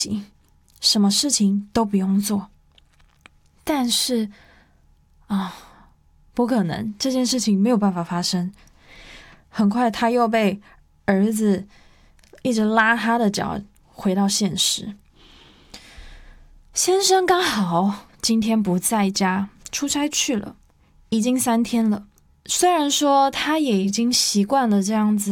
什么事情都不用做。但是不可能，这件事情没有办法发生。很快他又被儿子一直拉他的脚回到现实。先生刚好今天不在家，出差去了，已经3天了。虽然说他也已经习惯了这样子